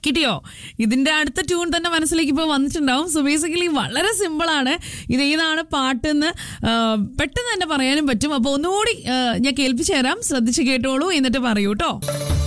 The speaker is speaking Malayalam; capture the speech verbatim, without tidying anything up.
കിട്ടിയോ? ഇതിന്റെ അടുത്ത ട്യൂൺ തന്നെ മനസ്സിലേക്ക് ഇപ്പോൾ വന്നിട്ടുണ്ടാവും. സോ ബേസിക്കലി വളരെ സിമ്പിൾ ആണ്. ഇത് ഏതാണ് പാട്ടെന്ന് പെട്ടെന്ന് തന്നെ പറയാനും പറ്റും. അപ്പോൾ ഒന്നുകൂടി ഞാൻ കേൾപ്പിച്ചു തരാം, ശ്രദ്ധിച്ച് കേട്ടോളൂ, എന്നിട്ട് പറയൂ കേട്ടോ.